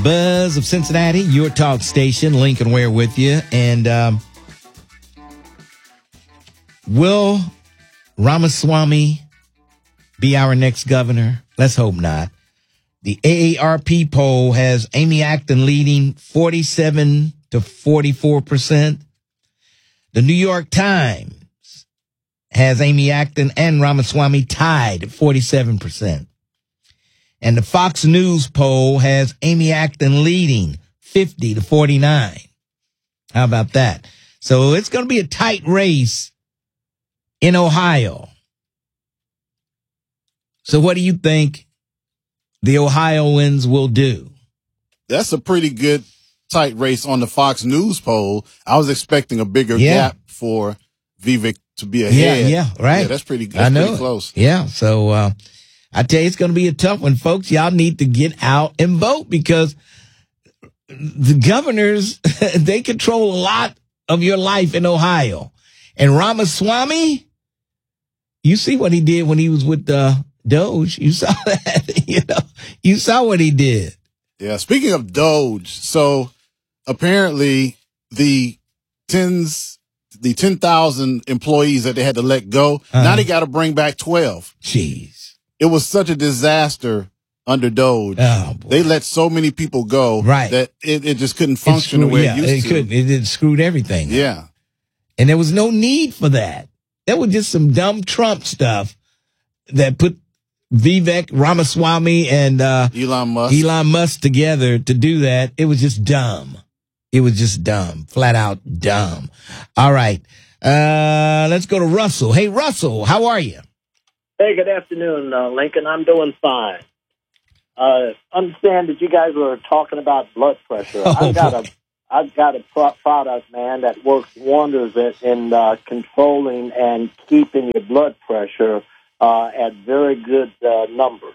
Buzz of Cincinnati, your talk station. Lincoln Ware with you. And will Ramaswamy be our next governor? Let's hope not. The AARP poll has Amy Acton leading 47 to 44%. The New York Times has Amy Acton and Ramaswamy tied at 47%. And the Fox News poll has Amy Acton leading 50 to 49. How about that? So it's going to be a tight race in Ohio. So what do you think the Ohioans will do? That's a pretty good tight race on the Fox News poll. I was expecting a bigger gap for Vivek to be ahead. Yeah, right. Yeah, that's pretty good. That's pretty close. Yeah, so I tell you, it's going to be a tough one, folks. Y'all need to get out and vote because the governors, they control a lot of your life in Ohio. And Ramaswamy, you see what he did when he was with Doge. You saw that, you saw what he did. Yeah, speaking of Doge, so apparently the 10,000 employees that they had to let go, now they got to bring back 12. Jeez. It was such a disaster under Doge. Oh, boy. They let so many people go that it just couldn't function the way it used to. It screwed everything. Yeah. And there was no need for that. That was just some dumb Trump stuff that put Vivek Ramaswamy and Elon Musk together to do that. It was just dumb. It was just dumb, flat out dumb. All right. Let's go to Russell. Hey, Russell, how are you? Hey, good afternoon, Lincoln. I'm doing fine. Understand that you guys were talking about blood pressure. I've got a product, man, that works wonders in controlling and keeping your blood pressure at very good numbers.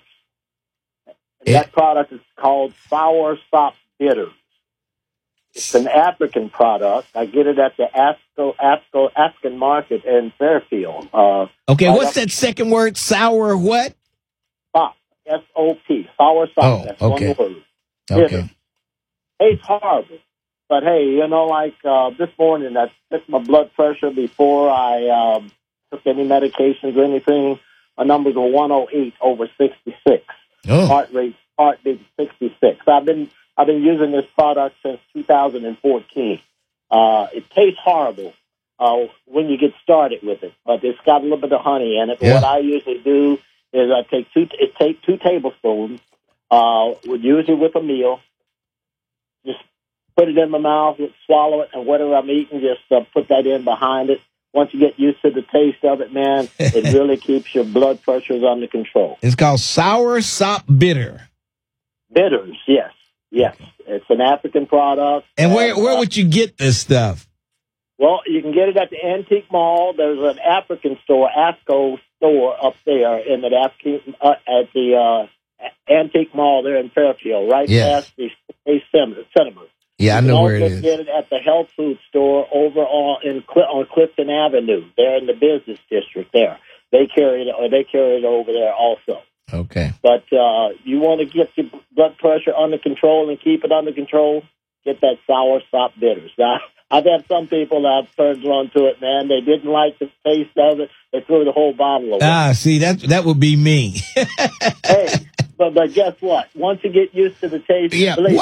That product is called Sour Sop Bitters. It's an African product. I get it at the African market in Fairfield. Okay, what's that second word? Sour what? Sop. S-O-P. Sour sop. Oh, that's okay. one word. Okay. Tastes horrible. But hey, this morning I took my blood pressure before I took any medications or anything. My numbers were 108 over 66. Oh. Heart rate 66. I've been using this product since 2014. It tastes horrible when you get started with it, but it's got a little bit of honey in it. Yeah. What I usually do is I take two tablespoons, usually with a meal, just put it in my mouth, swallow it, and whatever I'm eating, just put that in behind it. Once you get used to the taste of it, man, it really keeps your blood pressures under control. It's called Sour Sop Bitter. Bitters, yes. Yes, it's an African product. And where would you get this stuff? Well, you can get it at the Antique Mall. There's an African store, AFCO store up there at the Antique Mall there in Fairfield, right past the State Cinema. Yeah, I know where it is. You can also get it at the health food store over on Clifton Avenue, there in the business district there. They carry it over there also. Okay. But you want to get your blood pressure under control and keep it under control, get that Sour Sop Bitters. Now, I've had some people that I've turned on to it, man. They didn't like the taste of it. They threw the whole bottle away. See, that would be me. Hey, but guess what? Once you get used to the taste,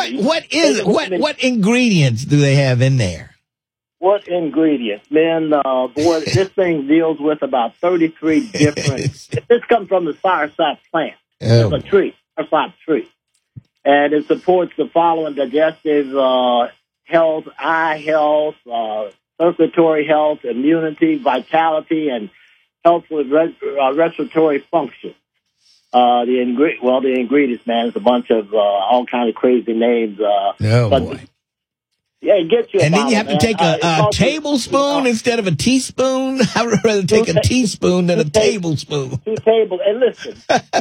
what ingredients do they have in there? What ingredients? Man, boy, this thing deals with about 33 different... This comes from the soursop plant. It's a tree, soursop tree. And it supports the following digestive health, eye health, circulatory health, immunity, vitality, and health with respiratory function. The ingredients, man, is a bunch of all kind of crazy names. Boy. Yeah, it gets you. And then you have to take a tablespoon instead of a teaspoon. I would rather take a teaspoon than a tablespoon. 2 tables. And listen,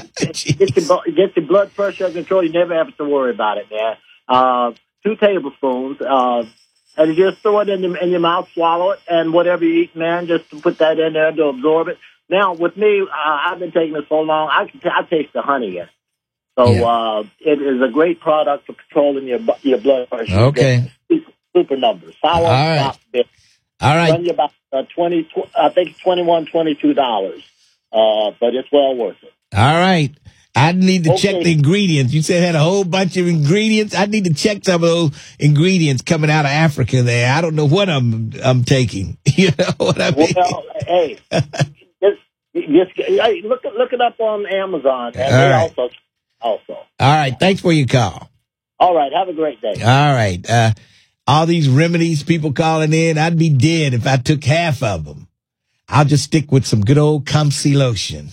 get your blood pressure under control. You never have to worry about it, man. 2 tablespoons, and you just throw it in your mouth, swallow it, and whatever you eat, man, just to put that in there to absorb it. Now, with me, I've been taking it so long, I taste the honey in it. So it is a great product for controlling your blood pressure. Okay. Super numbers. All right. All right. Run you about I think $21, $22. But it's well worth it. All right. I need to check the ingredients. You said it had a whole bunch of ingredients. I need to check some of those ingredients coming out of Africa there. I don't know what I'm taking. You know what I mean? Well, hey, just look it up on Amazon. And All they right. also. All right. Thanks for your call. All right. Have a great day. All right. All these remedies people calling in, I'd be dead if I took half of them. I'll just stick with some good old Comfsey lotion.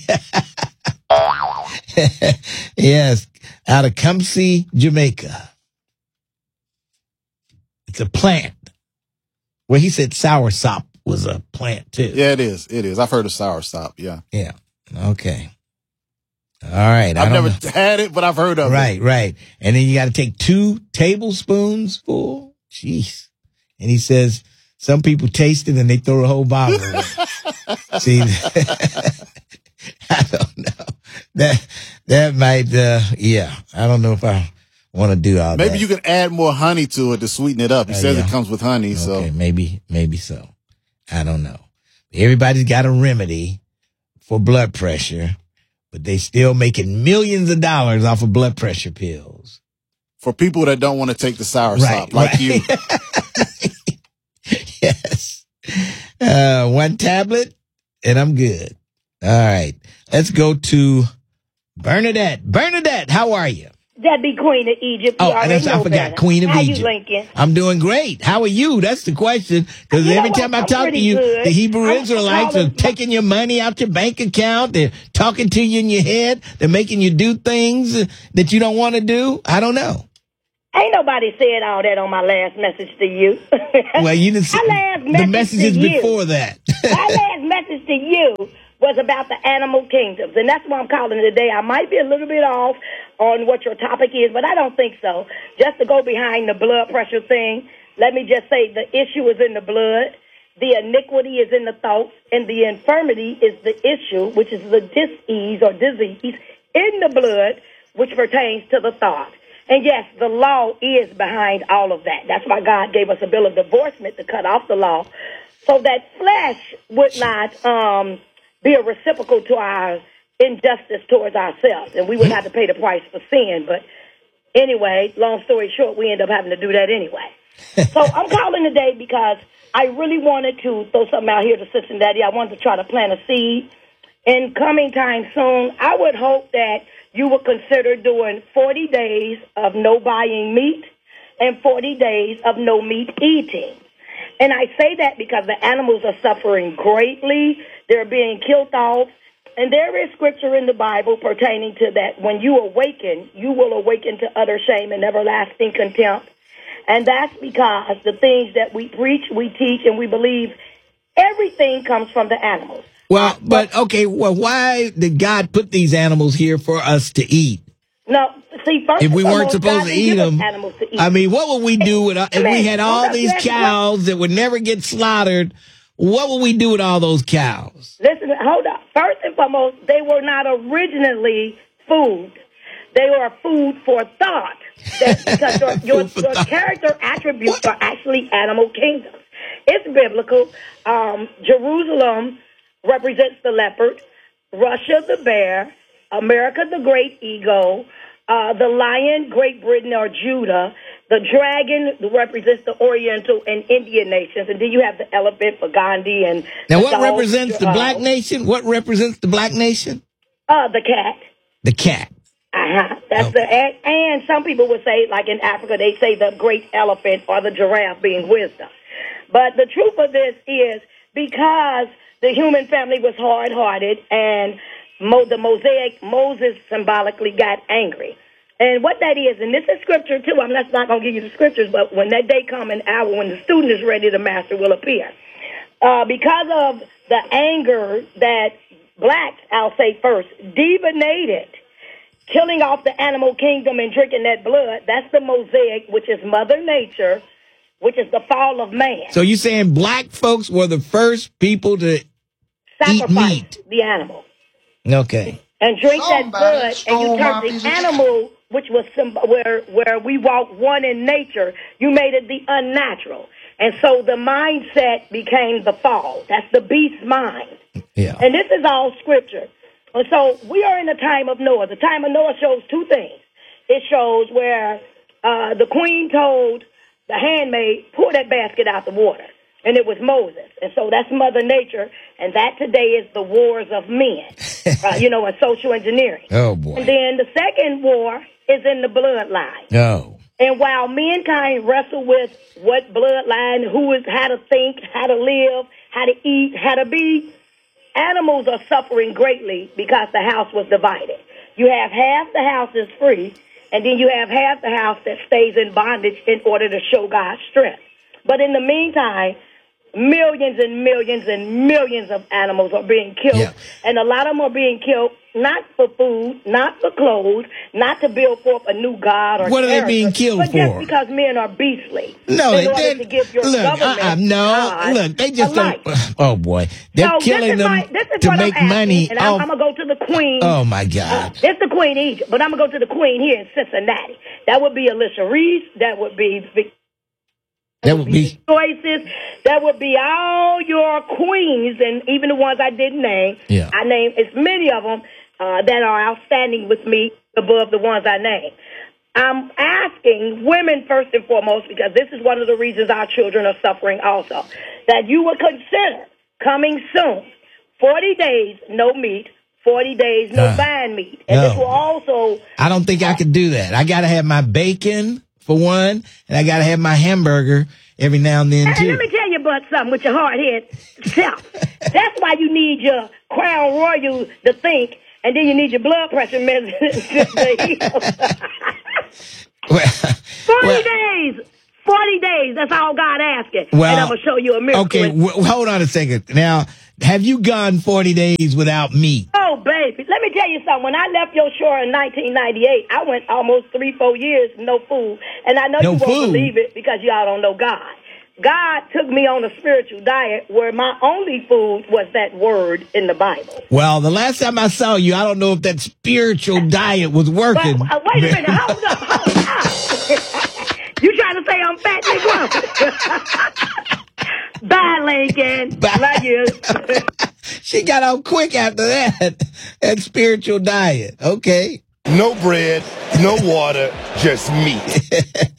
Yes, out of Comfsey, Jamaica. It's a plant. Well, he said soursop was a plant too. Yeah, it is. It is. I've heard of soursop. Yeah. Yeah. Okay. All right. I've never had it, but I've heard of it. Right. And then you got to take 2 tablespoons full. Jeez. And he says some people taste it and they throw a whole bottle in it. See, I don't know. That might, I don't know if I want to do all that. Maybe you can add more honey to it to sweeten it up. He says it comes with honey, so. Okay, maybe so. I don't know. Everybody's got a remedy for blood pressure, but they still making millions of dollars off of blood pressure pills. For people that don't want to take the soursop, like you. Yes. 1 tablet and I'm good. All right. Let's go to Bernadette. Bernadette, how are you? That'd be Queen of Egypt. Oh, I forgot. Queen of Egypt. How you, Lincoln? I'm doing great. How are you? That's the question. Because every time I talk to you, good. the Hebrew Israelites are taking your money out your bank account. They're talking to you in your head. They're making you do things that you don't want to do. I don't know. Ain't nobody said all that on my last message to you. Well, you didn't say the messages before that. My last message to you was about the animal kingdoms, and that's why I'm calling today. I might be a little bit off on what your topic is, but I don't think so. Just to go behind the blood pressure thing, let me just say the issue is in the blood, the iniquity is in the thoughts, and the infirmity is the issue, which is the disease or disease in the blood, which pertains to the thought. And yes, the law is behind all of that. That's why God gave us a bill of divorcement to cut off the law, so that flesh would not be a reciprocal to our injustice towards ourselves, and we would have to pay the price for sin. But anyway, long story short, we end up having to do that anyway. So I'm calling today because I really wanted to throw something out here to Cincinnati. I wanted to try to plant a seed. In coming time soon, I would hope that you would consider doing 40 days of no buying meat and 40 days of no meat eating. And I say that because the animals are suffering greatly. They're being killed off. And there is scripture in the Bible pertaining to that. When you awaken, you will awaken to utter shame and everlasting contempt. And that's because the things that we preach, we teach, and we believe, everything comes from the animals. Well, but okay, well, why did God put these animals here for us to eat? No, see, first if we weren't supposed God to eat them, to eat. I mean, what would we do with if we had all these cows that would never get slaughtered? What would we do with all those cows? Listen, hold up. First and foremost, they were not originally food. They were food for thought. Because your character attributes are actually animal kingdoms. It's biblical. Jerusalem represents the leopard, Russia the bear, America the great eagle, the lion, Great Britain or Judah, the dragon represents the Oriental and Indian nations, and then you have the elephant for Gandhi. And now, what represents the black nation? What represents the black nation? The cat. The cat. That's okay. And some people would say, like in Africa, they say the great elephant or the giraffe being wisdom. But the truth of this is because the human family was hard-hearted and the Mosaic, Moses symbolically got angry. And what that is, and this is scripture too, I'm not going to give you the scriptures, but when that day comes, an hour when the student is ready, the master will appear. Because of the anger that blacks, I'll say first, divinated, killing off the animal kingdom and drinking that blood, that's the Mosaic, which is Mother Nature, which is the fall of man. So you're saying black folks were the first people to sacrifice eat meat? The animal. Okay. and drink that blood, and you turned the animal, which was where we walk one in nature, you made it the unnatural. And so the mindset became the fall. That's the beast mind. Yeah. And this is all scripture. And so we are in the time of Noah. The time of Noah shows two things. It shows where the queen told the handmaid, pull that basket out the water. And it was Moses. And so that's Mother Nature. And that today is the wars of men, and social engineering. Oh, boy. And then the second war is in the bloodline. Oh. And while mankind wrestle with what bloodline, how to think, how to live, how to eat, how to be, animals are suffering greatly because the house was divided. You have half the house is free, and then you have half the house that stays in bondage in order to show God's strength. But in the meantime, millions and millions and millions of animals are being killed, and a lot of them are being killed not for food, not for clothes, not to build forth a new God or what are they being killed but for? Just because men are beastly. No, in order to give your government look, they just don't. Oh boy, they're killing them to make money. And I'm gonna go to the queen. Oh my God, it's the Queen of Egypt, but I'm gonna go to the queen here in Cincinnati. That would be Alicia Reese. That would be choices. That would be all your queens, and even the ones I didn't name. Yeah. I named it's many of them that are outstanding with me above the ones I named. I'm asking women first and foremost, because this is one of the reasons our children are suffering also, that you would consider coming soon 40 days no meat, 40 days no buying meat. And this will also... I don't think I could do that. I got to have my bacon for one, and I got to have my hamburger every now and then, too. Let me tell you about something with your hard head self. That's why you need your Crown Royal to think, and then you need your blood pressure medicine to heal. 40 days. 40 days. That's all God asking. Well, and I'm going to show you a miracle. Okay, hold on a second. Now, have you gone 40 days without meat? Oh, baby. Let me tell you something. When I left your shore in 1998, I went almost 3-4 years no food. And I know you won't believe it because y'all don't know God. God took me on a spiritual diet where my only food was that word in the Bible. Well, the last time I saw you, I don't know if that spiritual diet was working. But, wait a minute. Hold up. You trying to say I'm fat and grumpy? Bye, Lincoln. Love you. She got out quick after that spiritual diet. Okay. No bread, no water, just meat.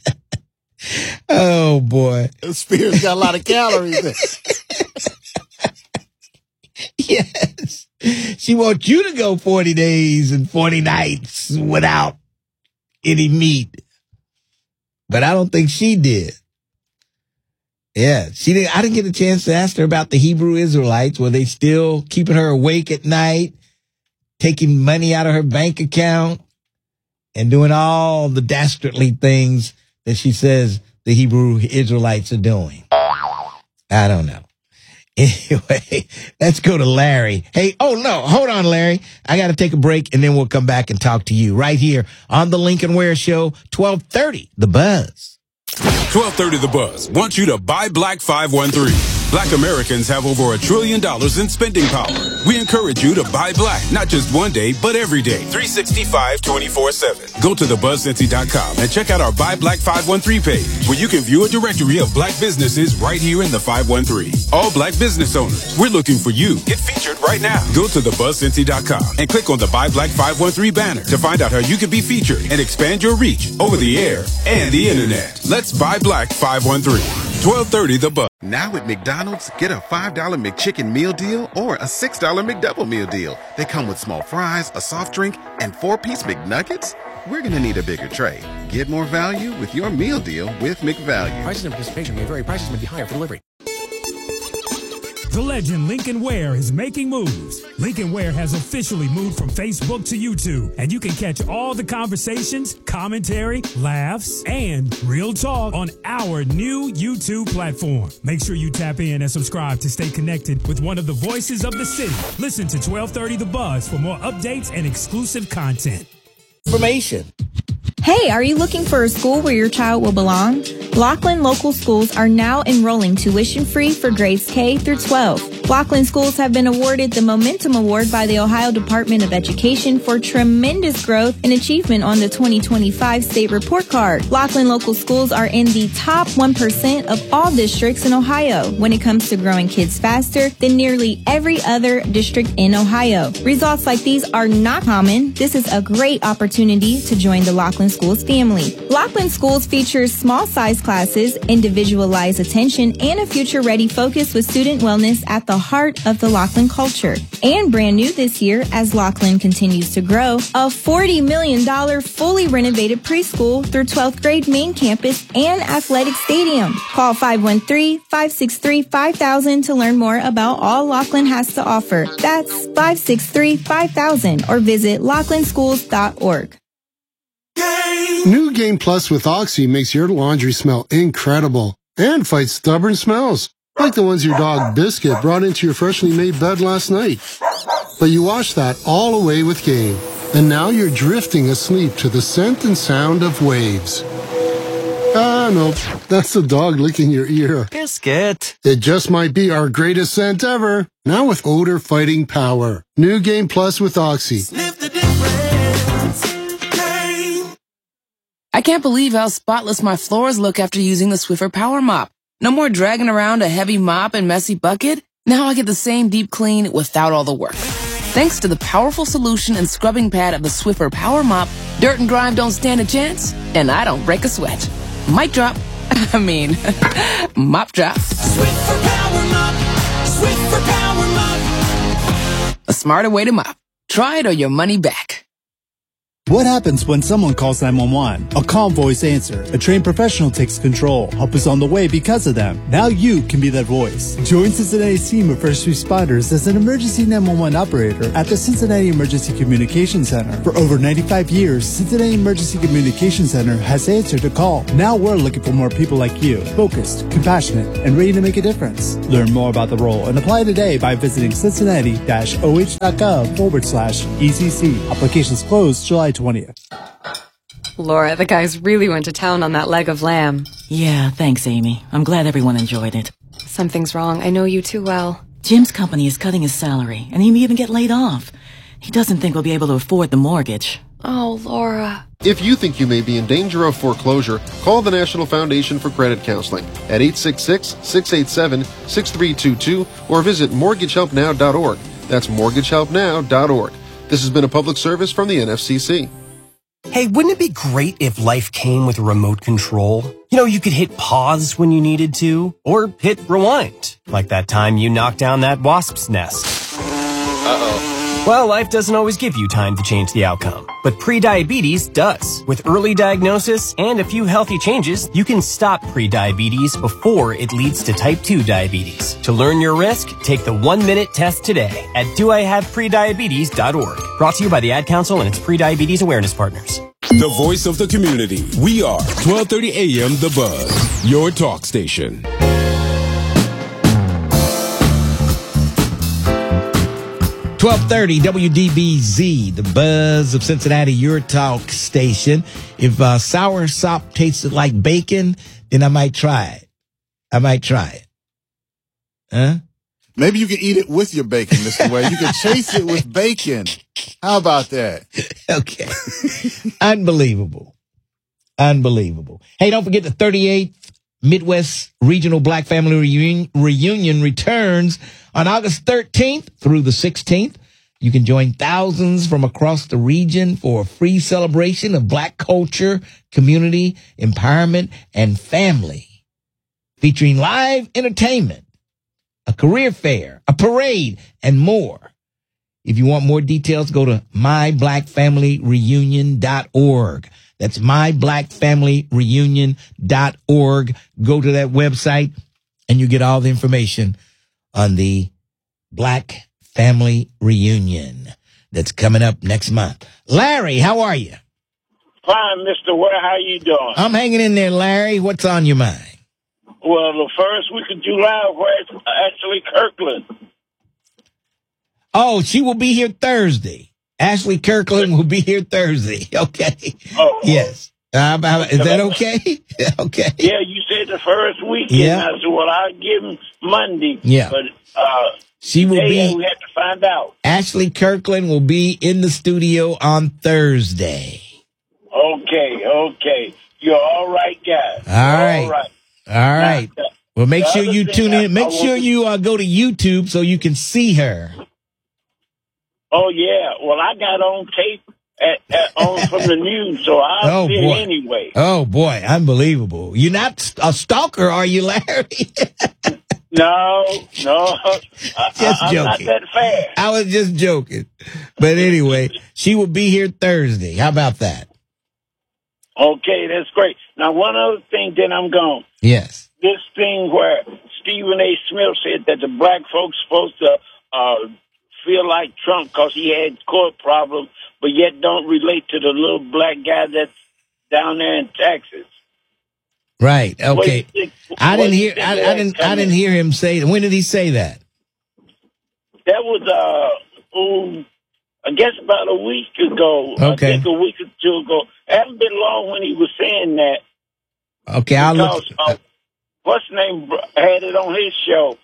Oh, boy. The spirit's got a lot of calories in it. Yes. She wants you to go 40 days and 40 nights without any meat. But I don't think she did. Yeah, she didn't. I didn't get a chance to ask her about the Hebrew Israelites. Were they still keeping her awake at night, taking money out of her bank account, and doing all the dastardly things that she says the Hebrew Israelites are doing? I don't know. Anyway, let's go to Larry. Hey, oh no, hold on, Larry. I got to take a break, and then we'll come back and talk to you right here on the Lincoln Ware Show, 1230, The Buzz. 1230 The Buzz wants you to buy Black 513. Black Americans have over $1 trillion in spending power. We encourage you to buy black, not just one day, but every day, 365, 24/7. Go to thebuzzincy.com and check out our Buy Black 513 page, where you can view a directory of black businesses right here in the 513. All black business owners, we're looking for you. Get featured right now. Go to thebuzzincy.com and click on the Buy Black 513 banner to find out how you can be featured and expand your reach over the air and the internet. Let's buy Black 513. 1230 The Buzz. Now at McDonald's, get a $5 McChicken meal deal or a $6 McDouble meal deal. They come with small fries, a soft drink, and 4-piece McNuggets. We're going to need a bigger tray. Get more value with your meal deal with McValue. Prices and participation may vary. Prices may be higher for delivery. The legend Lincoln Ware is making moves. Lincoln Ware has officially moved from Facebook to YouTube, and you can catch all the conversations, commentary, laughs, and real talk on our new YouTube platform. Make sure you tap in and subscribe to stay connected with one of the voices of the city. Listen to 1230 The Buzz for more updates and exclusive content. Information. Hey, are you looking for a school where your child will belong? Laughlin Local Schools are now enrolling tuition-free for grades K through 12. Laughlin schools have been awarded the Momentum Award by the Ohio Department of Education for tremendous growth and achievement on the 2025 state report card. Laughlin local schools are in the top 1% of all districts in Ohio when it comes to growing kids faster than nearly every other district in Ohio. Results like these are not common. This is a great opportunity to join the Laughlin Schools family. Laughlin Schools features small size classes, individualized attention, and a future-ready focus with student wellness at the heart of the Laughlin culture. And brand new this year, as Laughlin continues to grow, a $40 million fully renovated preschool through 12th grade main campus and athletic stadium. Call 513-563-5000 to learn more about all Laughlin has to offer. That's 563-5000 or visit laughlinschools.org. New Game Plus with Oxy makes your laundry smell incredible and fights stubborn smells, like the ones your dog Biscuit brought into your freshly made bed last night. But you wash that all away with Game, and now you're drifting asleep to the scent and sound of waves. Ah, nope, that's the dog licking your ear. Biscuit. It just might be our greatest scent ever, now with odor fighting power. New Game Plus with Oxy. Sniff the difference. I can't believe how spotless my floors look after using the Swiffer Power Mop. No more dragging around a heavy mop and messy bucket. Now I get the same deep clean without all the work. Thanks to the powerful solution and scrubbing pad of the Swiffer Power Mop, dirt and grime don't stand a chance, and I don't break a sweat. Mic drop. Mop drop. Swiffer Power Mop. Swiffer Power Mop. A smarter way to mop. Try it or your money back. What happens when someone calls 911? A calm voice answer. A trained professional takes control. Help is on the way because of them. Now you can be that voice. Join Cincinnati's team of first responders as an emergency 911 operator at the Cincinnati Emergency Communication Center. For over 95 years, Cincinnati Emergency Communication Center has answered a call. Now we're looking for more people like you. Focused, compassionate, and ready to make a difference. Learn more about the role and apply today by visiting cincinnati-oh.gov/ECC. Applications closed July 20th. Laura, the guys really went to town on that leg of lamb. Yeah, thanks, Amy. I'm glad everyone enjoyed it. Something's wrong. I know you too well. Jim's company is cutting his salary, and he may even get laid off. He doesn't think we'll be able to afford the mortgage. Oh, Laura. If you think you may be in danger of foreclosure, call the National Foundation for Credit Counseling at 866-687-6322 or visit mortgagehelpnow.org. That's mortgagehelpnow.org. This has been a public service from the NFCC. Hey, wouldn't it be great if life came with a remote control? You know, you could hit pause when you needed to, or hit rewind, like that time you knocked down that wasp's nest. Uh-oh. Well, life doesn't always give you time to change the outcome, but prediabetes does. With early diagnosis and a few healthy changes, you can stop prediabetes before it leads to type 2 diabetes. To learn your risk, take the 1-minute test today at doihaveprediabetes.org. Brought to you by the Ad Council and its prediabetes awareness partners. The voice of the community. We are 1230 AM The Buzz, your talk station. 1230 WDBZ, the Buzz of Cincinnati, your talk station. If sour sop tasted like bacon, then I might try it. Huh? Maybe you can eat it with your bacon, Mr. Wade. You can chase it with bacon. How about that? Okay. Unbelievable. Hey, don't forget the 38th Midwest Regional Black Family Reunion returns on August 13th through the 16th. You can join thousands from across the region for a free celebration of Black culture, community, empowerment, and family, featuring live entertainment, a career fair, a parade, and more. If you want more details, go to myblackfamilyreunion.org. That's myblackfamilyreunion.org. Go to that website and you get all the information on the Black Family Reunion that's coming up next month. Larry, how are you? Fine, Mr. Ware. How you doing? I'm hanging in there, Larry. What's on your mind? Well, the first week of July, where's Ashley Kirkland? Oh, she will be here Thursday. Ashley Kirkland will be here Thursday. Okay. Oh. Yes. Is that okay? Okay. Yeah, you said the first weekend. Yeah. I said, well, I'll give him Monday. Yeah. But She will be. We have to find out. Ashley Kirkland will be in the studio on Thursday. Okay. You're all right, guys. All right. Well, make sure you tune in. Make sure you go to YouTube so you can see her. Oh, yeah. Well, I got on tape on from the news, so I'll see it anyway. Oh, boy. Unbelievable. You're not a stalker, are you, Larry? No. Just I'm joking. not that fast. I was just joking. But anyway, she will be here Thursday. How about that? Okay, that's great. Now, one other thing, then I'm gone. Yes. This thing where Stephen A. Smith said that the black folks supposed to feel like Trump because he had court problems, but yet don't relate to the little black guy that's down there in Texas. Right. Okay. I didn't hear him say that. When did he say that? That was I guess about a week ago. Okay. I think a week or two ago. It hasn't been long when he was saying that. Okay, I'll look. What's his name had it on his show?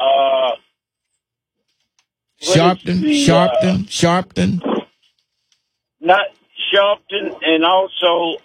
Sharpton. Not Sharpton, and also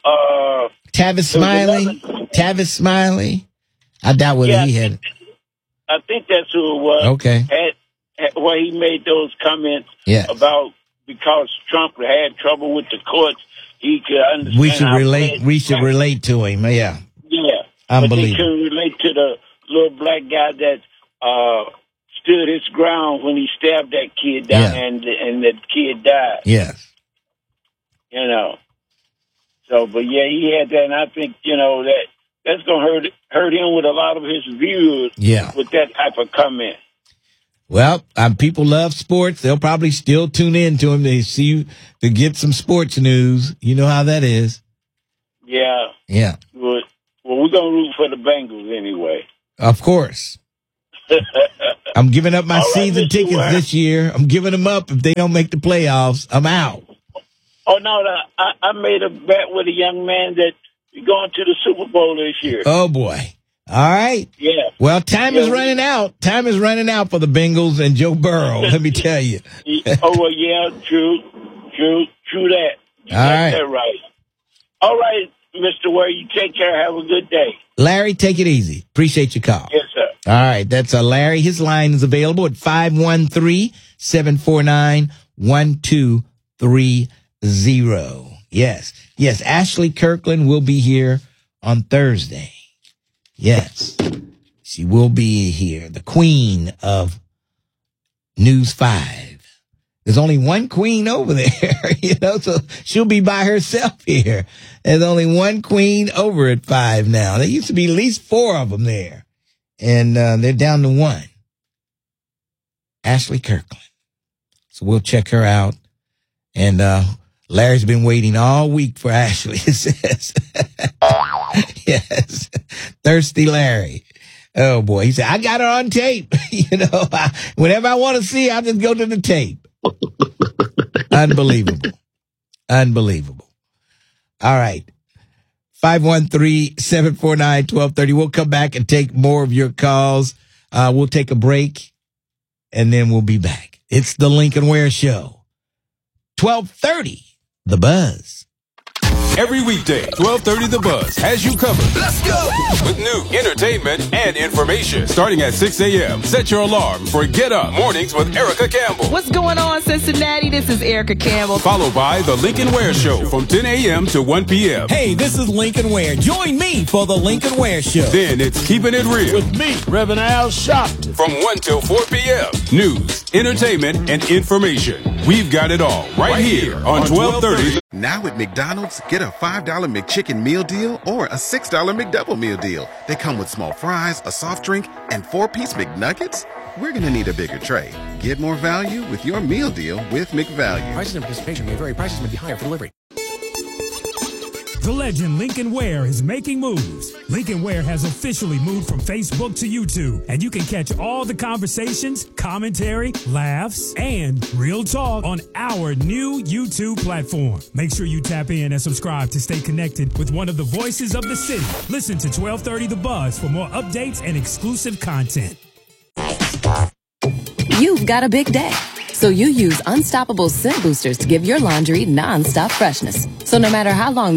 Tavis Smiley. I doubt whether he had it. I think that's who it was. Okay. Where he made those comments about because Trump had trouble with the courts, he could understand. We should relate to him. Yeah. Yeah. Unbelievable. But he couldn't relate to the little black guy that stood his ground when he stabbed that kid down and that kid died. Yes. You know. So, but yeah, he had that, and I think, that's going to hurt him with a lot of his viewers with that type of comment. Well, people love sports. They'll probably still tune in to him. They see you to get some sports news. You know how that is. Yeah. Yeah. Well, we're going to root for the Bengals anyway. Of course. I'm giving up my season tickets this year. I'm giving them up if they don't make the playoffs. I'm out. Oh, no, I made a bet with a young man that he's going to the Super Bowl this year. Oh, boy. All right. Yeah. Well, time is running out. Time is running out for the Bengals and Joe Burrow, let me tell you. Well, yeah, true that. You got that right. All right, Mr. Ware, you take care. Have a good day. Larry, take it easy. Appreciate your call. Yes, sir. All right, that's Larry. His line is available at 513-749-1230. Yes. Ashley Kirkland will be here on Thursday. Yes, she will be here. The queen of News 5. There's only one queen over there, so she'll be by herself here. There's only one queen over at 5 now. There used to be at least 4 of them there, and they're down to 1. Ashley Kirkland. So we'll check her out. And Larry's been waiting all week for Ashley, it says. Yes. Thirsty Larry. Oh, boy. He said, I got her on tape. Whenever I want to see, I just go to the tape. Unbelievable. All right. 513-749-1230. We'll come back and take more of your calls. We'll take a break, and then we'll be back. It's the Lincoln Ware Show. 1230, The Buzz. Every weekday, 1230 The Buzz has you covered. Let's go! With news, entertainment, and information. Starting at 6 a.m., set your alarm for Get Up Mornings with Erica Campbell. What's going on, Cincinnati? This is Erica Campbell. Followed by The Lincoln Ware Show from 10 a.m. to 1 p.m. Hey, this is Lincoln Ware. Join me for The Lincoln Ware Show. Then it's Keeping It Real. With me, Reverend Al Sharpton. From 1 till 4 p.m. News, entertainment, and information. We've got it all right here on 1230. Now at McDonald's, get a $5 McChicken meal deal or a $6 McDouble meal deal. They come with small fries, a soft drink, and 4-piece McNuggets. We're going to need a bigger tray. Get more value with your meal deal with McValue. Prices and participation may vary. Prices may be higher for delivery. The legend Lincoln Ware is making moves. Lincoln Ware has officially moved from Facebook to YouTube, and you can catch all the conversations, commentary, laughs, and real talk on our new YouTube platform. Make sure you tap in and subscribe to stay connected with one of the voices of the city. Listen to 1230 The Buzz for more updates and exclusive content. You got a big day. So you use Unstoppable Scent Boosters to give your laundry non-stop freshness. So no matter how long